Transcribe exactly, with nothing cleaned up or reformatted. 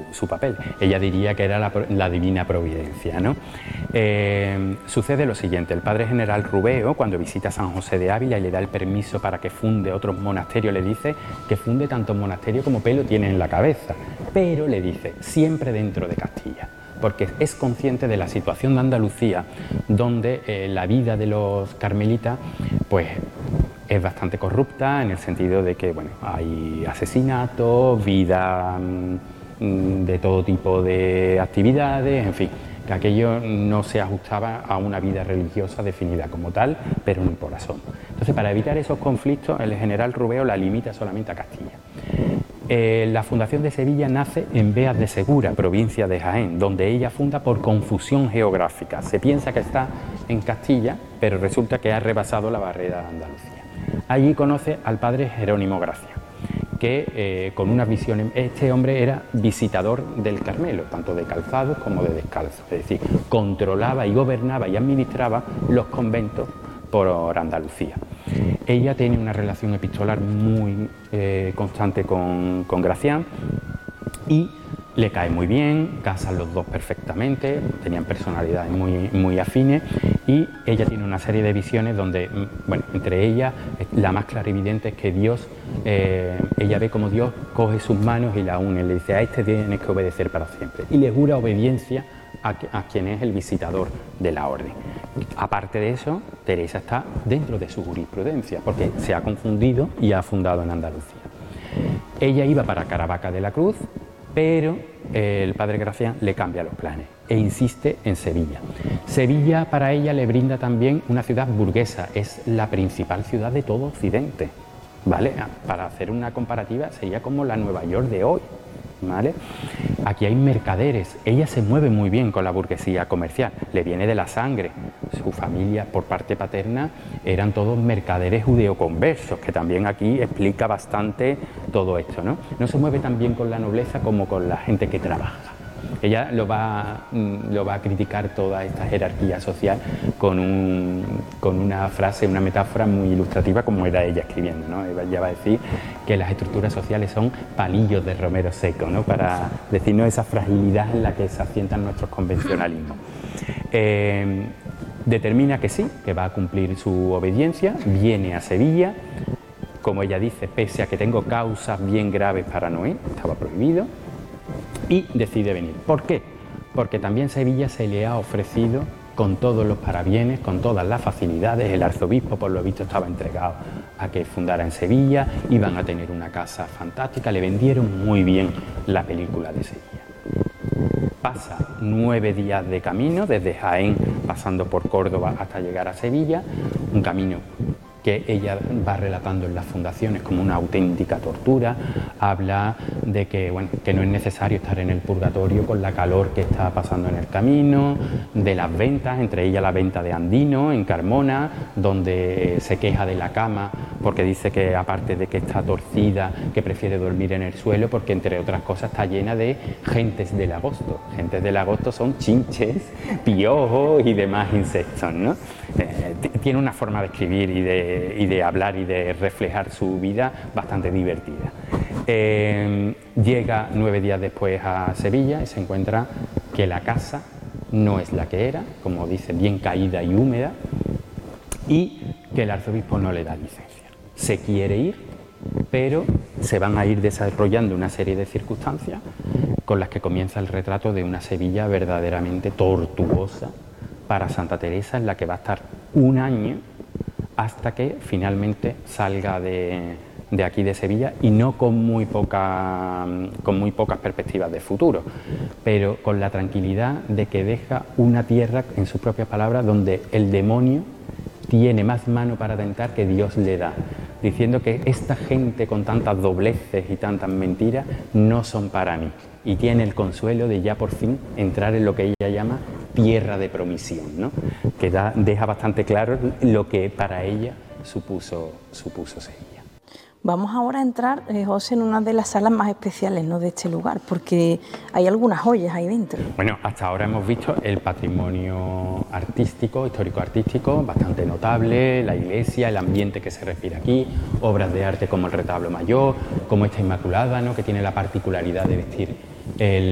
su papel. Ella diría que era la, la divina providencia, ¿no? Eh, sucede lo siguiente: el padre general Rubeo, cuando visita San José de Ávila y le da el permiso para que funde otros monasterios, le dice que funde tantos monasterios como pelo tiene en la cabeza, pero le dice siempre dentro de Castilla, porque es consciente de la situación de Andalucía, donde eh, la vida de los carmelitas pues es bastante corrupta, en el sentido de que bueno, hay asesinatos, vida mmm, de todo tipo de actividades, en fin, que aquello no se ajustaba a una vida religiosa definida como tal, pero ni por asomo. Entonces, para evitar esos conflictos, el general Rubeo la limita solamente a Castilla. Eh, la fundación de Sevilla nace en Beas de Segura, provincia de Jaén, donde ella funda por confusión geográfica. Se piensa que está en Castilla, pero resulta que ha rebasado la barrera de Andalucía. Allí conoce al padre Jerónimo Gracia, que eh, con una visión, este hombre era visitador del Carmelo, tanto de calzados como de descalzos, es decir, controlaba y gobernaba y administraba los conventos por Andalucía. Ella tiene una relación epistolar muy eh, constante con, con Gracián y le cae muy bien, casan los dos perfectamente, tenían personalidades muy, muy afines, y ella tiene una serie de visiones donde, bueno, entre ellas, la más clarividente es que Dios, eh, ella ve como Dios coge sus manos y la une, le dice: a este tienes que obedecer para siempre, y le jura obediencia a, a quien es el visitador de la orden. Aparte de eso, Teresa está dentro de su jurisprudencia, porque se ha confundido y ha fundado en Andalucía. Ella iba para Caravaca de la Cruz, pero eh, el padre Gracián le cambia los planes e insiste en Sevilla. Sevilla para ella le brinda también una ciudad burguesa, es la principal ciudad de todo Occidente, ¿vale? Para hacer una comparativa, sería como la Nueva York de hoy, ¿vale? Aquí hay mercaderes, ella se mueve muy bien con la burguesía comercial, le viene de la sangre, su familia por parte paterna eran todos mercaderes judeoconversos, que también aquí explica bastante todo esto, ¿no? No se mueve tan bien con la nobleza como con la gente que trabaja. Ella lo va, lo va a criticar toda esta jerarquía social con, un, con una frase, una metáfora muy ilustrativa, como era ella escribiendo, ¿no? Ella va a decir que las estructuras sociales son palillos de romero seco, ¿no? Para decirnos esa fragilidad en la que se asientan nuestros convencionalismos. Eh, determina que sí, que va a cumplir su obediencia, viene a Sevilla, como ella dice, pese a que tengo causas bien graves para no ir, estaba prohibido, y decide venir. ¿Por qué? Porque también Sevilla se le ha ofrecido con todos los parabienes, con todas las facilidades. El arzobispo, por lo visto, estaba entregado a que fundara en Sevilla, iban a tener una casa fantástica, le vendieron muy bien la película de Sevilla. Pasa nueve días de camino, desde Jaén, pasando por Córdoba hasta llegar a Sevilla, un camino que ella va relatando en las fundaciones como una auténtica tortura. Habla de que, bueno, que no es necesario estar en el purgatorio con la calor que está pasando en el camino, de las ventas, entre ellas la venta de Andino en Carmona, donde se queja de la cama porque dice que, aparte de que está torcida, que prefiere dormir en el suelo porque, entre otras cosas, está llena de gentes del agosto. Gentes del agosto son chinches, piojos y demás insectos, ¿no? Eh, tiene una forma de escribir y de, y de hablar y de reflejar su vida bastante divertida. Eh, llega nueve días después a Sevilla y se encuentra que la casa no es la que era, como dice, bien caída y húmeda, y que el arzobispo no le da licencia. Se quiere ir, pero se van a ir desarrollando una serie de circunstancias con las que comienza el retrato de una Sevilla verdaderamente tortuosa para Santa Teresa, en la que va a estar un año hasta que finalmente salga de, de aquí de Sevilla, y no con muy, poca, con muy pocas perspectivas de futuro, pero con la tranquilidad de que deja una tierra, en sus propias palabras, donde el demonio tiene más mano para tentar que Dios le da, diciendo que esta gente con tantas dobleces y tantas mentiras no son para mí, y tiene el consuelo de ya por fin entrar en lo que ella llama tierra de promisión, ¿no? Que da, deja bastante claro lo que para ella supuso, supuso Sevilla. Vamos ahora a entrar, eh, José, en una de las salas más especiales, ¿no?, de este lugar, porque hay algunas joyas ahí dentro. Bueno, hasta ahora hemos visto el patrimonio artístico, histórico-artístico, bastante notable, la iglesia, el ambiente que se respira aquí, obras de arte como el retablo mayor, como esta Inmaculada, ¿no?, que tiene la particularidad de vestir el